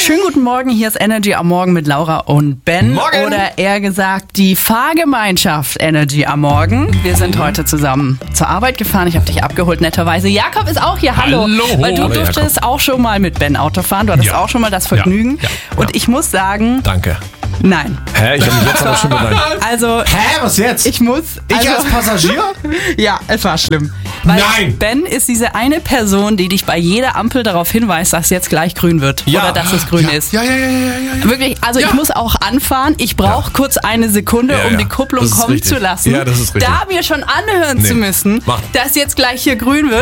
Schönen guten Morgen, hier ist Energy am Morgen mit Laura und Ben. Morgen. Oder eher gesagt, die Fahrgemeinschaft Energy am Morgen. Wir sind heute zusammen zur Arbeit gefahren. Ich habe dich abgeholt, netterweise. Jakob ist auch hier. Hallo. Weil du durftest auch schon mal mit Ben Auto fahren. Du hattest auch schon mal das Vergnügen. Und ich muss sagen... Danke. Nein. Hä? Ich habe mich jetzt aber schon bedankt. Also... Hä? Was jetzt? Ich als Passagier? Ja, es war schlimm. Weil Nein! Ben ist diese eine Person, die dich bei jeder Ampel darauf hinweist, dass jetzt gleich grün wird. Ja. Oder dass es grün ist. Ja. Wirklich, also ich muss auch anfahren. Ich brauche kurz eine Sekunde, um die Kupplung Das ist kommen richtig. zu lassen. Ja, das ist richtig. Da mir schon anhören zu müssen, Mach. dass jetzt gleich hier grün wird.